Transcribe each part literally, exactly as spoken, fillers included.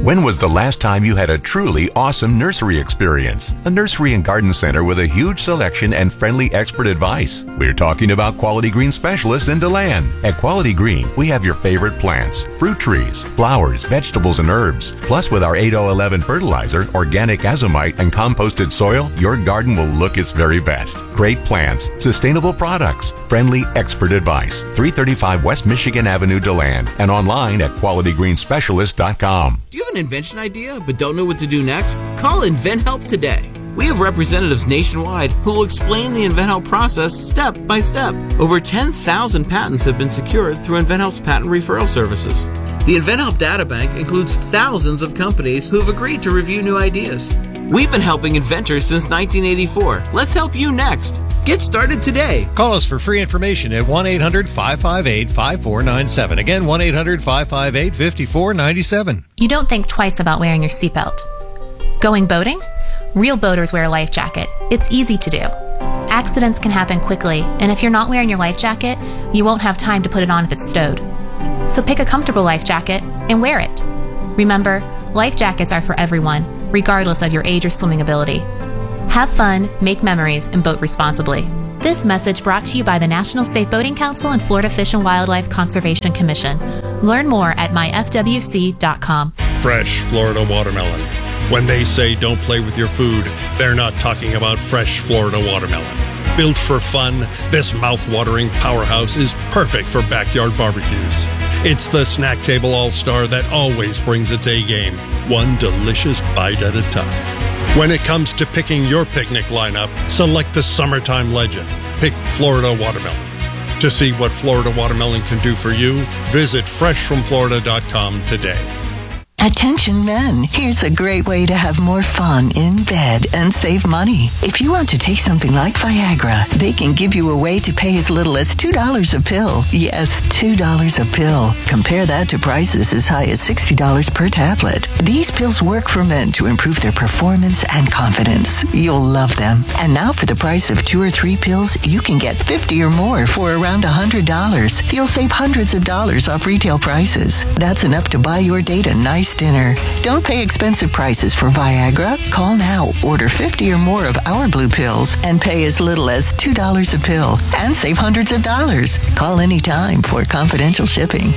When was the last time you had a truly awesome nursery experience? A nursery and garden center with a huge selection and friendly expert advice. We're talking about Quality Green specialists in DeLand. At Quality Green, we have your favorite plants, fruit trees, flowers, vegetables, and herbs. Plus, with our eight oh eleven fertilizer, organic azomite, and composted soil, your garden will look its very best. Great plants, sustainable products, friendly expert advice. three thirty-five West Michigan Avenue, DeLand, and online at quality green specialist dot com. Do you have an invention idea but don't know what to do next? Call InventHelp today. We have representatives nationwide who will explain the InventHelp process step by step. Over ten thousand patents have been secured through InventHelp's patent referral services. The InventHelp Databank includes thousands of companies who have agreed to review new ideas. We've been helping inventors since nineteen eighty-four. Let's help you next. Get started today. Call us for free information at one eight hundred five five eight five four nine seven. Again, one eight hundred five five eight five four nine seven. You don't think twice about wearing your seatbelt. Going boating? Real boaters wear a life jacket. It's easy to do. Accidents can happen quickly, and if you're not wearing your life jacket, you won't have time to put it on if it's stowed. So pick a comfortable life jacket and wear it. Remember, life jackets are for everyone, regardless of your age or swimming ability. Have fun, make memories, and boat responsibly. This message brought to you by the National Safe Boating Council and Florida Fish and Wildlife Conservation Commission. Learn more at my f w c dot com. Fresh Florida watermelon. When they say don't play with your food, they're not talking about fresh Florida watermelon. Built for fun, this mouth-watering powerhouse is perfect for backyard barbecues. It's the snack table all-star that always brings its A-game, one delicious bite at a time. When it comes to picking your picnic lineup, select the summertime legend. Pick Florida watermelon. To see what Florida watermelon can do for you, visit fresh from florida dot com today. Attention men, here's a great way to have more fun in bed and save money. If you want to take something like Viagra, they can give you a way to pay as little as two dollars a pill. Yes, two dollars a pill. Compare that to prices as high as sixty dollars per tablet. These pills work for men to improve their performance and confidence. You'll love them. And now for the price of two or three pills, you can get fifty or more for around one hundred dollars. You'll save hundreds of dollars off retail prices. That's enough to buy your date a nice dinner. Don't pay expensive prices for Viagra. Call now, order fifty or more of our blue pills, and pay as little as two dollars a pill and save hundreds of dollars. Call anytime for confidential shipping.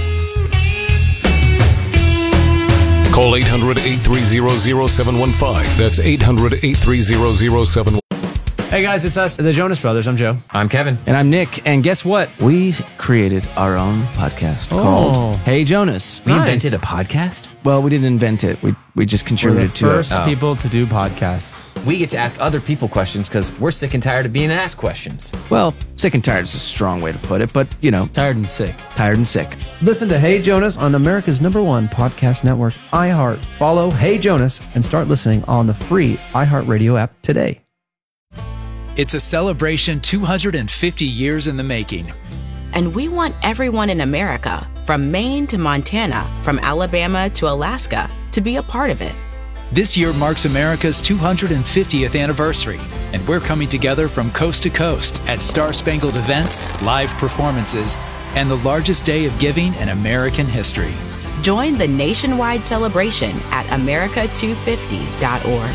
Call eight hundred eight three zero zero seven one five. That's eight hundred eight three zero zero seven one five. Hey guys, it's us, the Jonas Brothers. I'm Joe. I'm Kevin. And I'm Nick. And guess what? We created our own podcast Oh. called Hey Jonas. We Nice. invented a podcast? Well, we didn't invent it. We we just We're contributed the to it. first Oh. people to do podcasts. We get to ask other people questions because we're sick and tired of being asked questions. Well, sick and tired is a strong way to put it, but you know, Tired and sick. tired and sick. Listen to Hey Jonas on America's number one podcast network, iHeart. Follow Hey Jonas and start listening on the free iHeartRadio app today. It's a celebration two hundred fifty years in the making. And we want everyone in America, from Maine to Montana, from Alabama to Alaska, to be a part of it. This year marks America's two hundred fiftieth anniversary, and we're coming together from coast to coast at Star-Spangled events, live performances, and the largest day of giving in American history. Join the nationwide celebration at america two fifty dot org.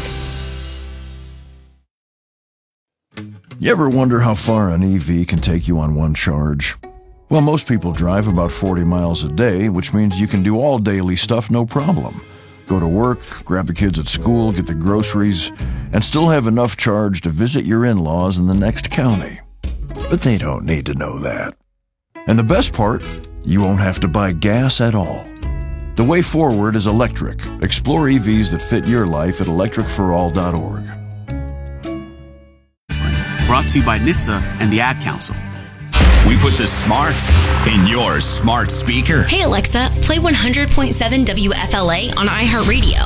You ever wonder how far an E V can take you on one charge? Well, most people drive about forty miles a day, which means you can do all daily stuff no problem. Go to work, grab the kids at school, get the groceries, and still have enough charge to visit your in-laws in the next county. But they don't need to know that. And the best part, you won't have to buy gas at all. The way forward is electric. Explore E Vs that fit your life at electric for all dot org. Brought to you by N H T S A and the Ad Council. We put the smarts in your smart speaker. Hey Alexa, play one hundred point seven W F L A on iHeartRadio.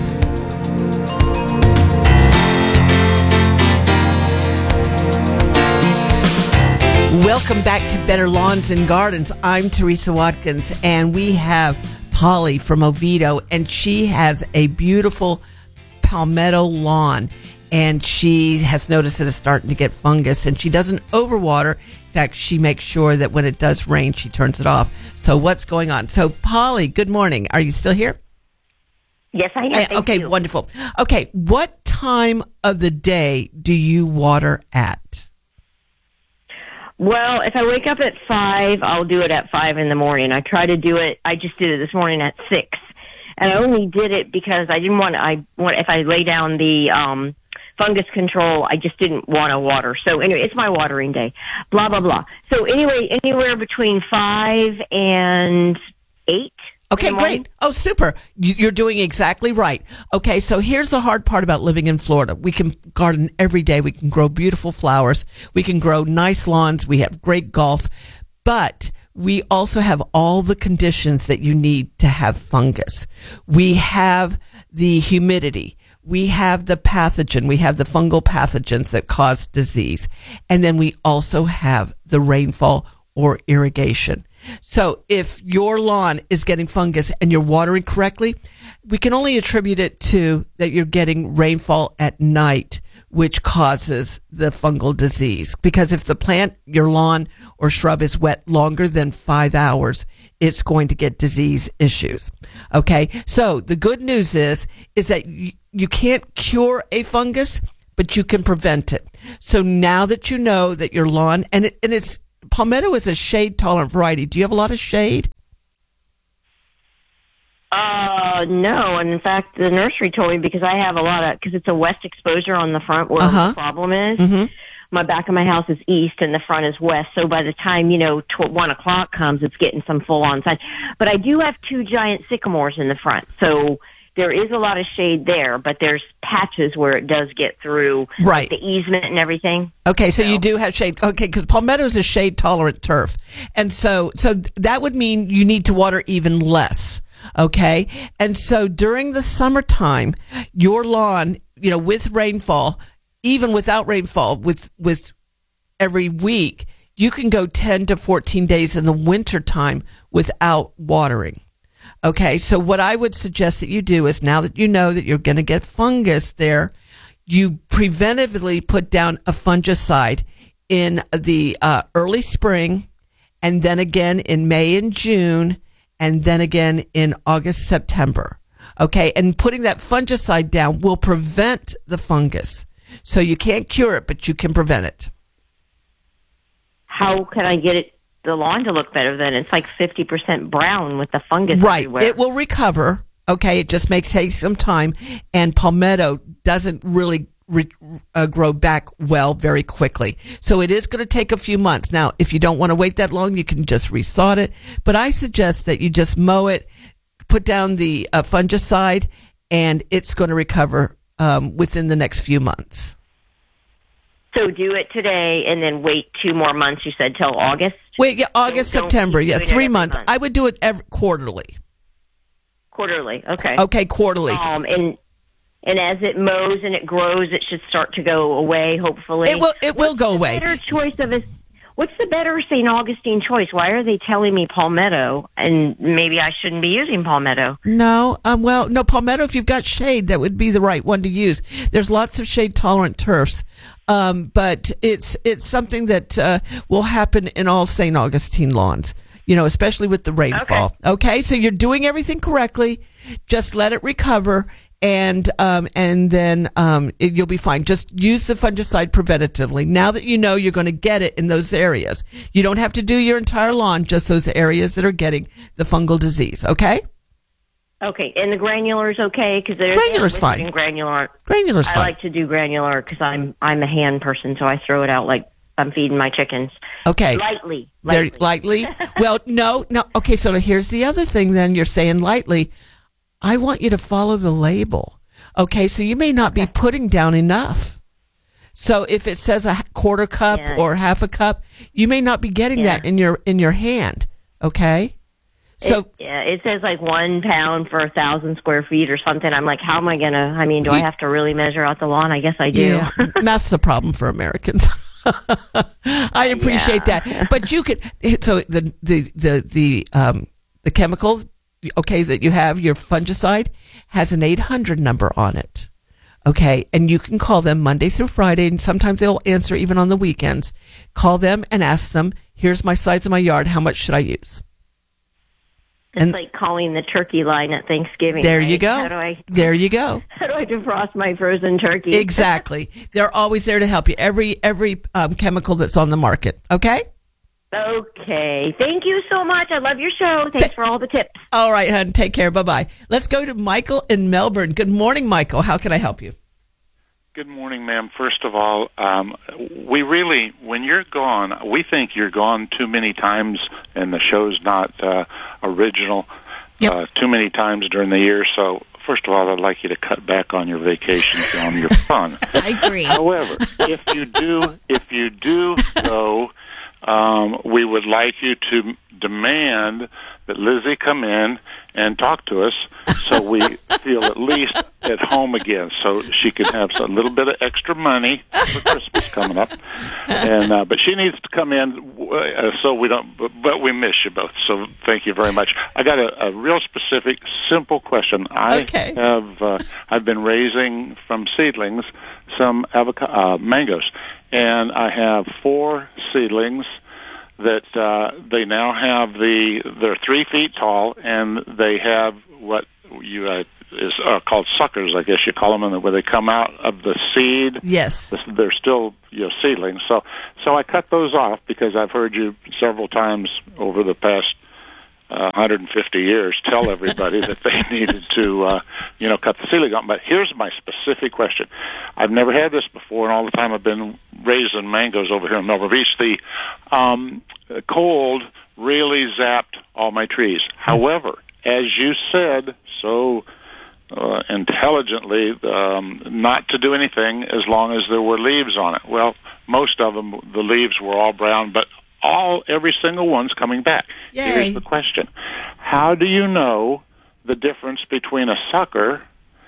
Welcome back to Better Lawns and Gardens. I'm Teresa Watkins, and we have Polly from Oviedo, and she has a beautiful palmetto lawn. And she has noticed that it's starting to get fungus, and she doesn't overwater. In fact, she makes sure that when it does rain, she turns it off. So what's going on? So, Polly, good morning. Are you still here? Yes, I am. Hey, Thank okay, you. wonderful. Okay, what time of the day do you water at? Well, if I wake up at five, I'll do it at five in the morning. I try to do it. I just did it this morning at six, and I only did it because I didn't want. I want if I lay down the um, fungus control, I just didn't want to water. So anyway, it's my watering day. Blah blah blah. So anyway, anywhere between five and eight. Okay, great. Oh, super. You- You're doing exactly right. Okay, so here's the hard part about living in Florida. We can garden every day. We can grow beautiful flowers. We can grow nice lawns. We have great golf. But we also have all the conditions that you need to have fungus. We have the humidity. We have the pathogen. We have the fungal pathogens that cause disease. And then we also have the rainfall or irrigation. So if your lawn is getting fungus and you're watering correctly, we can only attribute it to that you're getting rainfall at night, which causes the fungal disease. Because if the plant, your lawn or shrub is wet longer than five hours, it's going to get disease issues. Okay. So the good news is, is that you, you can't cure a fungus, but you can prevent it. So now that you know that your lawn, and it, and it's, palmetto is a shade-tolerant variety. Do you have a lot of shade? Uh, no. And in fact, the nursery told me because I have a lot of, because it's a west exposure on the front where Uh-huh. the problem is. Mm-hmm. My back of my house is east and the front is west. So by the time, you know, tw- one o'clock comes, it's getting some full on sun. But I do have two giant sycamores in the front. So there is a lot of shade there, but there's patches where it does get through Right. like the easement and everything. Okay, so you do have shade. Okay, because palmetto is a shade-tolerant turf. And so, so that would mean you need to water even less. Okay. And so during the summertime, your lawn, you know, with rainfall, even without rainfall, with, with every week, you can go ten to fourteen days in the wintertime without watering. Okay. So what I would suggest that you do is now that you know that you're going to get fungus there, you preventively put down a fungicide in the uh, early spring and then again in May and June and then again in August, September. Okay. And putting that fungicide down will prevent the fungus. So you can't cure it, but you can prevent it. How can I get it, the lawn to look better then? It's like fifty percent brown with the fungus Right. everywhere. It will recover. Okay. It just makes take some time. And palmetto doesn't really re, uh, grow back well very quickly. So it is going to take a few months. Now, if you don't want to wait that long, you can just resod it. But I suggest that you just mow it, put down the uh, fungicide, and it's going to recover um, within the next few months. So do it today and then wait two more months, you said, till August? Wait, yeah, August, Don't- don't September. keep Yeah, doing it three every months. month. I would do it every quarterly. Quarterly, okay. Okay, quarterly. Um, and and as it mows and it grows, it should start to go away, hopefully. It will. It will go What's away. the better choice of a, what's the better Saint Augustine choice? Why are they telling me palmetto, and maybe I shouldn't be using palmetto? No, um, well, no, palmetto, if you've got shade, that would be the right one to use. There's lots of shade-tolerant turfs, um, but it's it's something that uh, will happen in all Saint Augustine lawns, you know, especially with the rainfall. Okay, okay? So you're doing everything correctly. Just let it recover, and um, and then um, it, you'll be fine. Just use the fungicide preventatively. Now that you know you're going to get it in those areas, you don't have to do your entire lawn, just those areas that are getting the fungal disease, okay? Okay, and the granular is okay because there's Granular's fine. Granular, Granular's I fine. like to do granular because I'm I'm a hand person, so I throw it out like I'm feeding my chickens. Okay. lightly, There, lightly. Well, no, no. Okay, so here's the other thing. Then you're saying lightly. I want you to follow the label. Okay, so you may not be putting down enough. So if it says a quarter cup Yeah. or half a cup, you may not be getting Yeah. that in your in your hand. Okay. So it, yeah, it says like one pound for a thousand square feet or something. I'm like, how am I gonna? I mean, do I have to really measure out the lawn? I guess I do. yeah, math's a problem for Americans. I appreciate Yeah. that, but you could. So the the the the um the chemical, okay, that you have, your fungicide, has an eight hundred number on it. Okay, and you can call them Monday through Friday, and sometimes they'll answer even on the weekends. Call them and ask them, "Here's my size of my yard. How much should I use?" It's And- like calling the turkey line at Thanksgiving. There right? you go. How do I? There you go. How do I defrost my frozen turkey? Exactly. They're always there to help you. Every every um, chemical that's on the market. Okay. Okay. Thank you so much. I love your show. Thanks for all the tips. All right, hon. Take care. Bye bye. Let's go to Michael in Melbourne. Good morning, Michael. How can I help you? Good morning, ma'am. First of all, um, we really, when you're gone, we think you're gone too many times, and the show's not uh, original yep. uh, too many times during the year. So, first of all, I'd like you to cut back on your vacations and on your fun. I agree. However, if you do, if you do go, um, we would like you to demand that Lizzie come in and talk to us, so we feel at least at home again, so she can have a little bit of extra money for Christmas coming up. And uh, but she needs to come in, uh, so we don't. But, but we miss you both. So thank you very much. I got a, a real specific, simple question. I okay. have uh, I've been raising from seedlings some avocado uh, mangoes, and I have four seedlings that uh, they now have the they're three feet tall, and they have what you uh, is uh, called suckers, I guess you call them, and where they come out of the seed. Yes, they're still you know seedlings. So so I cut those off because I've heard you several times over the past uh, one hundred fifty years tell everybody that they needed to uh, you know cut the seedling off. But here's my specific question: I've never had this before, and all the time I've been raising mangoes over here in Melbourne Beach, the um, cold really zapped all my trees. However, as you said so uh, intelligently, um, not to do anything as long as there were leaves on it. Well, most of them, the leaves were all brown, but all every single one's coming back. Yay. Here's the question: how do you know the difference between a sucker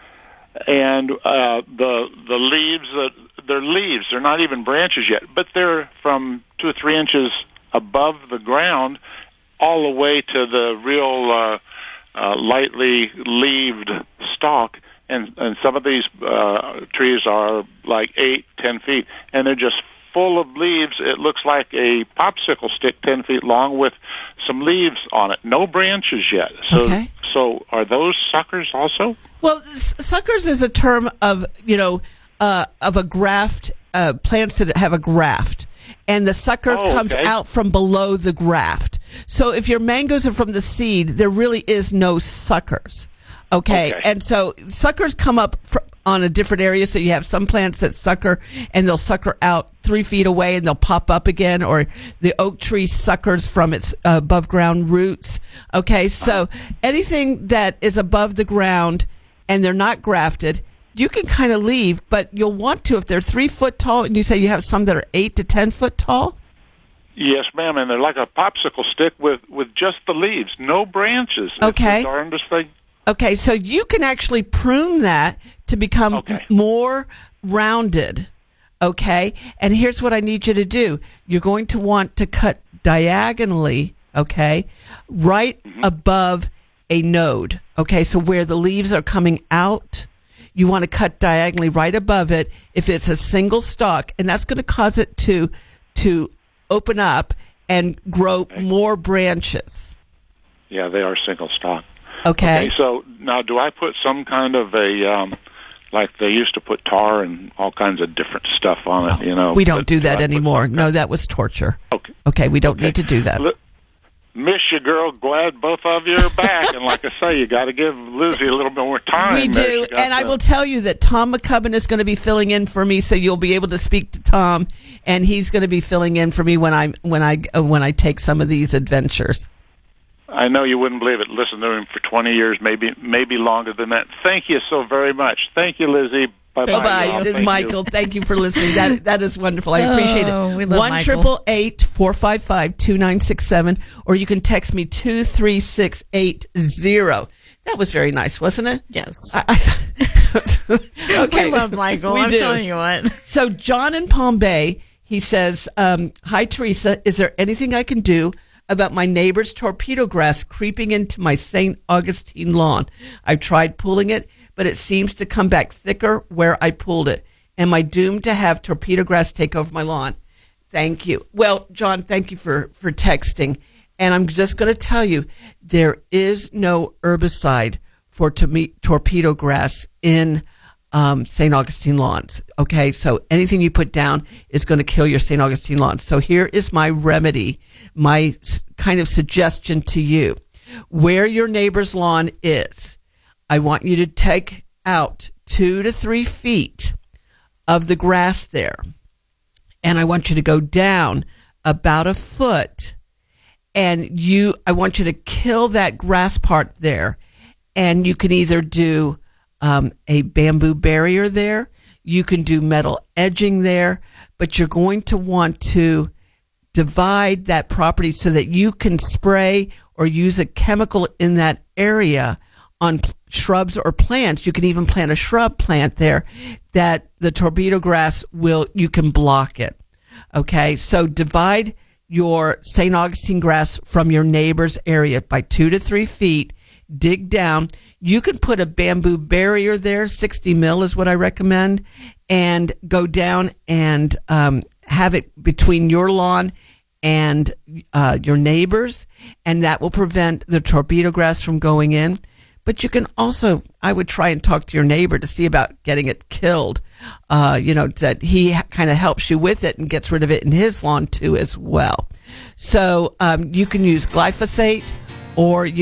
and uh, the the leaves that they're leaves? They're not even branches yet, but they're from two or three inches above the ground, all the way to the real uh, uh, lightly leaved stalk. And, and some of these uh, trees are like eight, ten feet, and they're just full of leaves. It looks like a popsicle stick ten feet long with some leaves on it. No branches yet. So, okay. so are those suckers also? Well, s- suckers is a term of, you know, uh, of a graft, uh, plants that have a graft. And the sucker oh, comes okay. out from below the graft. So if your mangoes are from the seed, there really is no suckers. Okay. Okay. And so suckers come up fr- on a different area. So you have some plants that sucker and they'll sucker out three feet away and they'll pop up again, or the oak tree suckers from its uh, above ground roots. Okay. So anything that is above the ground and they're not grafted, you can kind of leave, but you'll want to if they're three foot tall, and you say you have some that are eight to ten foot tall. Yes, ma'am, and they're like a popsicle stick with, with just the leaves, no branches. Okay. It's the darndest thing. Okay, so you can actually prune that to become okay. more rounded. Okay, and here's what I need you to do: you're going to want to cut diagonally. Okay, right mm-hmm. above a node. Okay, so where the leaves are coming out. You want to cut diagonally right above it if it's a single stalk, and that's going to cause it to to open up and grow okay. more branches. Yeah, they are single stalk. Okay. Okay. So now, do I put some kind of a um, like they used to put tar and all kinds of different stuff on it? You know, we don't but do that do anymore. No, that was torture. Okay. Okay, we don't okay. need to do that. L- Miss you, girl. Glad both of you are back. And like I say, you got to give Lizzie a little bit more time. We do. And I will tell you that Tom McCubbin is going to be filling in for me, so you'll be able to speak to Tom, and he's going to be filling in for me when I when I uh, when I take some of these adventures. I know you wouldn't believe it. Listen to him for twenty years, maybe maybe longer than that. Thank you so very much. Thank you, Lizzie. Bye bye, bye, Michael. You. Thank you for listening. That that is wonderful. I appreciate oh, it. One triple eight four five five two nine six seven, or you can text me two three six eight zero. That was very nice, wasn't it? Yes. I, I, okay. We love Michael. We I'm do. telling you what. So John in Palm Bay, he says, um, "Hi Teresa, is there anything I can do about my neighbor's torpedo grass creeping into my Saint Augustine lawn? I've tried pulling it, but it seems to come back thicker where I pulled it. Am I doomed to have torpedo grass take over my lawn?" Thank you. Well, John, thank you for, for texting. And I'm just going to tell you, there is no herbicide for to- torpedo grass in um, Saint Augustine lawns. Okay, so anything you put down is going to kill your Saint Augustine lawns. So here is my remedy, my s- kind of suggestion to you. Where your neighbor's lawn is, I want you to take out two to three feet of the grass there. And I want you to go down about a foot. And you, I want you to kill that grass part there. And you can either do um, a bamboo barrier there. You can do metal edging there. But you're going to want to divide that property so that you can spray or use a chemical in that area on p- shrubs or plants. You can even plant a shrub plant there that the torpedo grass will, you can block it. Okay, so divide your Saint Augustine grass from your neighbor's area by two to three feet. Dig down. You can put a bamboo barrier there. sixty mil is what I recommend. And go down and um, have it between your lawn and uh, your neighbors. And that will prevent the torpedo grass from going in. But you can also, I would try and talk to your neighbor to see about getting it killed. Uh, you know, that he kind of helps you with it and gets rid of it in his lawn too as well. So um, you can use glyphosate, or you